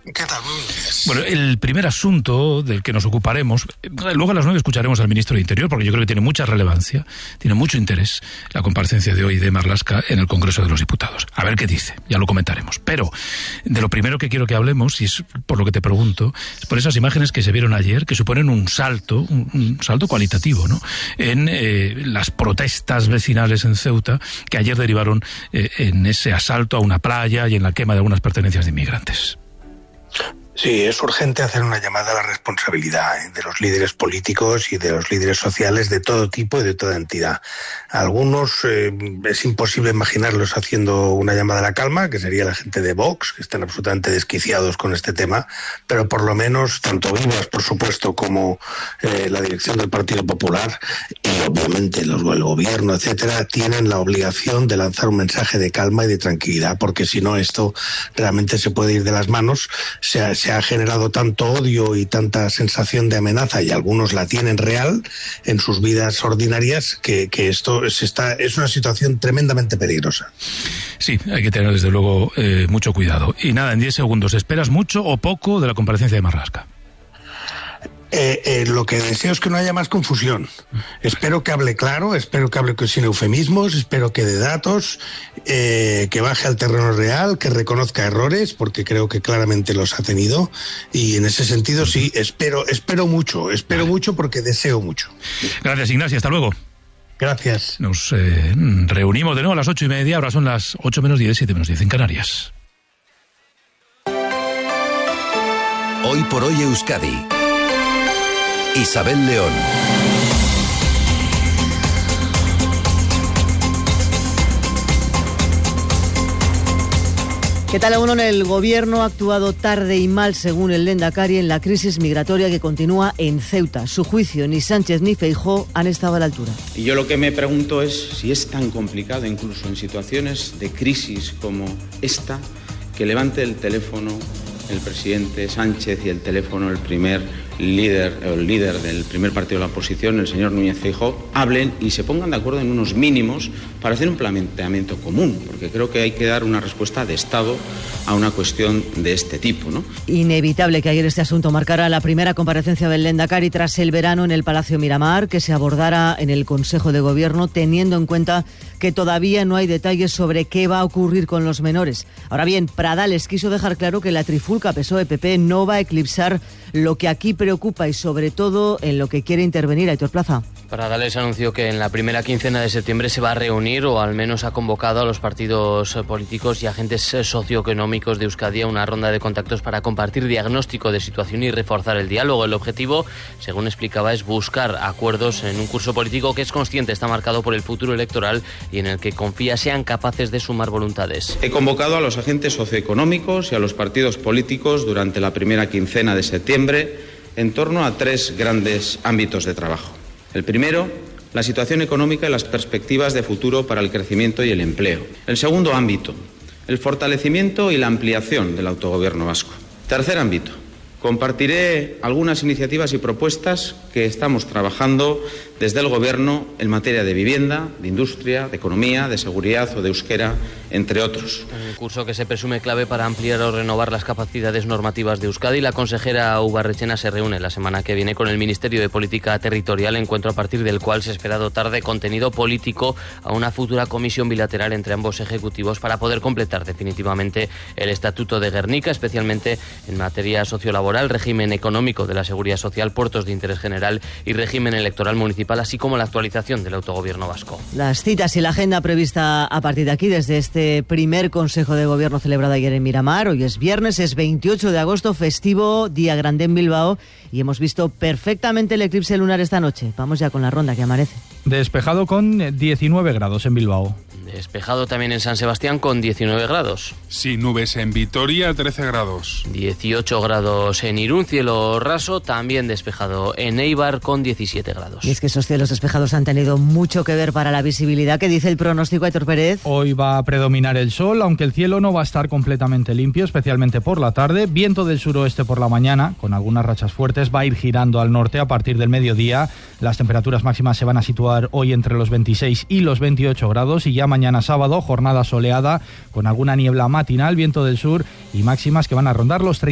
¿Qué tal? Muy buenos días. Bueno, el primer asunto del que nos ocuparemos, luego a las 9 escucharemos al ministro de Interior, porque yo creo que tiene mucha relevancia, tiene mucho interés la comparecencia de hoy de Marlaska en el Congreso de los Diputados. A ver qué dice, ya lo comentaremos. Pero de lo primero que quiero que hablemos, y es por lo que te pregunto, es por esas imágenes que se vieron ayer, que suponen un salto cualitativo, ¿no?, en las protestas vecinales en Ceuta, que ayer derivaron en ese asalto a una playa y en la quema de algunas pertenencias de inmigrantes. Sí, es urgente hacer una llamada a la responsabilidad de los líderes políticos y de los líderes sociales de todo tipo y de toda entidad. Algunos es imposible imaginarlos haciendo una llamada a la calma, que sería la gente de Vox, que están absolutamente desquiciados con este tema, pero por lo menos tanto Vivas, por supuesto, como la dirección del Partido Popular y obviamente el gobierno, etcétera, tienen la obligación de lanzar un mensaje de calma y de tranquilidad, porque si no esto realmente se puede ir de las manos. Se ha generado tanto odio y tanta sensación de amenaza, y algunos la tienen real en sus vidas ordinarias, que esto es una situación tremendamente peligrosa. Sí, hay que tener desde luego mucho cuidado. Y nada, en 10 segundos, ¿esperas mucho o poco de la comparecencia de Marlaska? Lo que deseo es que no haya más confusión. Espero que hable claro, espero que hable sin eufemismos, espero que dé datos, que baje al terreno real, que reconozca errores, porque creo que claramente los ha tenido, y en ese sentido sí, espero mucho porque deseo mucho. Gracias, Ignacio, hasta luego. Gracias. Nos reunimos de nuevo a las 8:30, ahora son las 8 menos 10, 7 menos 10 en Canarias. Hoy por hoy Euskadi. Isabel León. ¿Qué tal? Aún el gobierno ha actuado tarde y mal, según el Lehendakari, en la crisis migratoria que continúa en Ceuta. Su juicio, ni Sánchez ni Feijóo han estado a la altura. Y yo lo que me pregunto es si es tan complicado, incluso en situaciones de crisis como esta, que levante el teléfono el presidente Sánchez y el teléfono el líder del primer partido de la oposición, el señor Núñez Feijóo, hablen y se pongan de acuerdo en unos mínimos para hacer un planteamiento común, porque creo que hay que dar una respuesta de Estado a una cuestión de este tipo, ¿no? Inevitable que ayer este asunto marcara la primera comparecencia del Lehendakari tras el verano en el Palacio Miramar, que se abordara en el Consejo de Gobierno, teniendo en cuenta que todavía no hay detalles sobre qué va a ocurrir con los menores. Ahora bien, Pradales quiso dejar claro que la trifulca PSOE-PP no va a eclipsar lo que aquí preocupa y sobre todo en lo que quiere intervenir Aitor Plaza. Pradales anunció que en la primera quincena de septiembre se va a reunir, o al menos ha convocado a los partidos políticos y agentes socioeconómicos de Euskadi a una ronda de contactos para compartir diagnóstico de situación y reforzar el diálogo. El objetivo, según explicaba, es buscar acuerdos en un curso político que es consciente está marcado por el futuro electoral y en el que confía sean capaces de sumar voluntades. He convocado a los agentes socioeconómicos y a los partidos políticos durante la primera quincena de septiembre en torno a 3 grandes ámbitos de trabajo. El primero, la situación económica y las perspectivas de futuro para el crecimiento y el empleo. El segundo ámbito, el fortalecimiento y la ampliación del autogobierno vasco. Tercer ámbito, compartiré algunas iniciativas y propuestas que estamos trabajando desde el Gobierno en materia de vivienda, de industria, de economía, de seguridad o de euskera, entre otros. Un curso que se presume clave para ampliar o renovar las capacidades normativas de Euskadi. La consejera Ubarretxena se reúne la semana que viene con el Ministerio de Política Territorial, encuentro a partir del cual se espera dotar de contenido político a una futura comisión bilateral entre ambos ejecutivos para poder completar definitivamente el Estatuto de Gernika, especialmente en materia sociolaboral, régimen económico de la seguridad social, puertos de interés general y régimen electoral municipal, así como la actualización del autogobierno vasco. Las citas y la agenda prevista a partir de aquí, desde este primer Consejo de Gobierno celebrado ayer en Miramar. Hoy es viernes, es 28 de agosto, festivo, día grande en Bilbao, y hemos visto perfectamente el eclipse lunar esta noche. Vamos ya con la ronda que amanece. Despejado con 19 grados en Bilbao. Despejado también en San Sebastián con 19 grados. Sin nubes en Vitoria, 13 grados. 18 grados en Irún, cielo raso, también despejado en Eibar con 17 grados. Y es que esos cielos despejados han tenido mucho que ver para la visibilidad. ¿Qué dice el pronóstico, Aitor Pérez? Hoy va a predominar el sol, aunque el cielo no va a estar completamente limpio, especialmente por la tarde. Viento del suroeste por la mañana, con algunas rachas fuertes, va a ir girando al norte a partir del mediodía. Las temperaturas máximas se van a situar hoy entre los 26 y los 28 grados y ya mañana sábado, jornada soleada con alguna niebla matinal, viento del sur y máximas que van a rondar los 30.